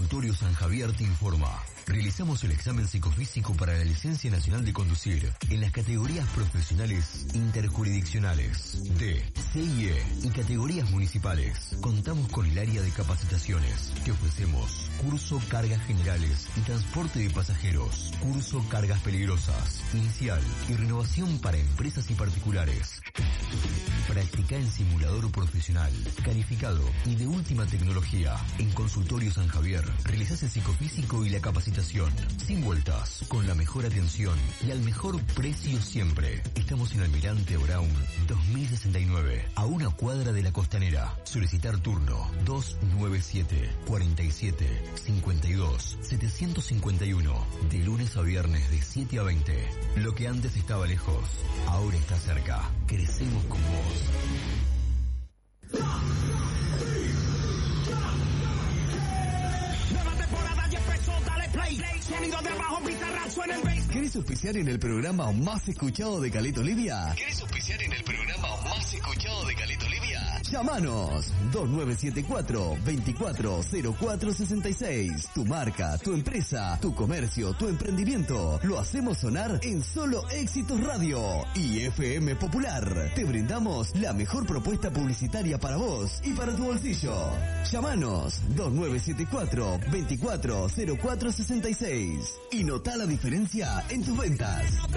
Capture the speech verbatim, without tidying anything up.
Consultorio San Javier te informa. Realizamos el examen psicofísico para la licencia nacional de conducir en las categorías profesionales interjurisdiccionales D, C y E y categorías municipales. Contamos con el área de capacitaciones. Te ofrecemos curso cargas generales y transporte de pasajeros, curso cargas peligrosas, inicial y renovación para empresas y particulares. Practica en simulador profesional, calificado y de última tecnología. En Consultorio San Javier realizás el psicofísico y la capacitación sin vueltas, con la mejor atención y al mejor precio siempre. Estamos en Almirante Brown dos mil sesenta y nueve, a una cuadra de la Costanera. Solicitar turno dos nueve siete, cuatro siete, cinco dos, siete cinco uno, de lunes a viernes de siete a veinte. Lo que antes estaba lejos, ahora está cerca. Crecemos con vos. Nueva temporada ya empezó, dale play. Sonido de abajo, pizarra, suena el bass. ¿Querés auspiciar en el programa más escuchado de Caleta Olivia? ¿Querés auspiciar en el programa más escuchado de Caleta Olivia? Llámanos dos nueve siete cuatro, veinticuatro cero cuatro sesenta y seis. Tu marca, tu empresa, tu comercio, tu emprendimiento. Lo hacemos sonar en Solo Éxitos Radio y F M Popular. Te brindamos la mejor propuesta publicitaria para vos y para tu bolsillo. Llámanos dos nueve siete cuatro, veinticuatro cero cuatro sesenta y seis y notá la diferencia en tus ventas.